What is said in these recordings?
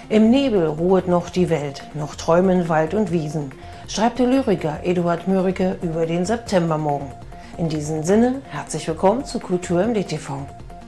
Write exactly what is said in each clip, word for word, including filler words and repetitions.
Im Nebel ruhet noch die Welt, noch träumen Wald und Wiesen, schreibt der Lyriker Eduard Mörike über den Septembermorgen. In diesem Sinne, herzlich willkommen zu Kultur im D T V.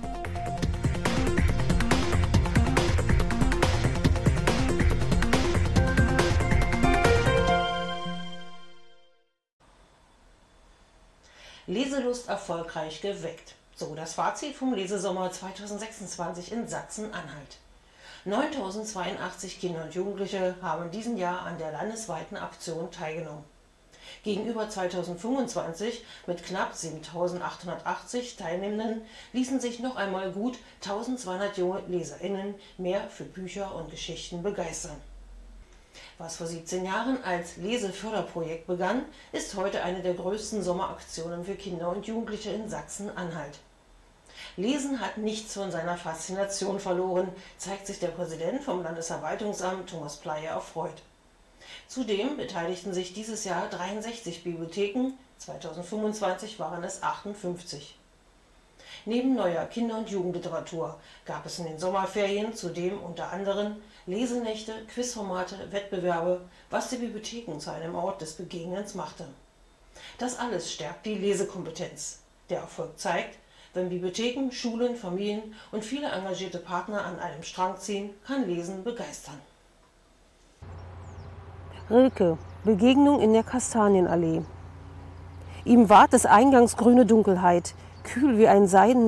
Leselust erfolgreich geweckt. So das Fazit vom Lesesommer zweitausendsechsundzwanzig in Sachsen-Anhalt. neuntausendzweiundachtzig Kinder und Jugendliche haben in diesem Jahr an der landesweiten Aktion teilgenommen. Gegenüber zweitausendfünfundzwanzig mit knapp siebentausendachthundertachtzig Teilnehmenden ließen sich noch einmal gut eintausendzweihundert junge LeserInnen mehr für Bücher und Geschichten begeistern. Was vor siebzehn Jahren als Leseförderprojekt begann, ist heute eine der größten Sommeraktionen für Kinder und Jugendliche in Sachsen-Anhalt. Lesen hat nichts von seiner Faszination verloren, zeigt sich der Präsident vom Landesverwaltungsamt Thomas Pleyer erfreut. Zudem beteiligten sich dieses Jahr dreiundsechzig Bibliotheken, zweitausendfünfundzwanzig waren es achtundfünfzig. Neben neuer Kinder- und Jugendliteratur gab es in den Sommerferien zudem unter anderem Lesenächte, Quizformate, Wettbewerbe, was die Bibliotheken zu einem Ort des Begegnens machte. Das alles stärkt die Lesekompetenz. Der Erfolg zeigt, wenn Bibliotheken, Schulen, Familien und viele engagierte Partner an einem Strang ziehen, kann Lesen begeistern. Rilke, Begegnung in der Kastanienallee. Ihm ward des Eingangs grüne Dunkelheit, kühl wie ein Seiden